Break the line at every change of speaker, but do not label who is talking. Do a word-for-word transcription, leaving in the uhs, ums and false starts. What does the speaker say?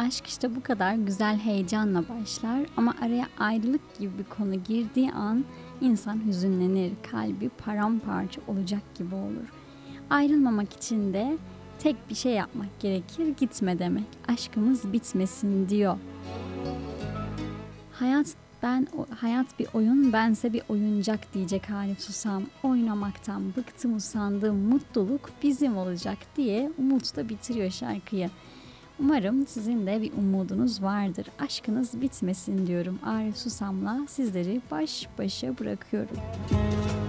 Aşk işte bu kadar güzel heyecanla başlar ama araya ayrılık gibi bir konu girdiği an insan hüzünlenir, kalbi paramparça olacak gibi olur. Ayrılmamak için de tek bir şey yapmak gerekir, gitme demek. Aşkımız bitmesin diyor. Hayat ben hayat bir oyun, bense bir oyuncak diyecek Arif Susam. Oynamaktan bıktım usandım, mutluluk bizim olacak diye umutla bitiriyor şarkıyı. Umarım sizin de bir umudunuz vardır. Aşkınız bitmesin diyorum. Arif Susam'la sizleri baş başa bırakıyorum.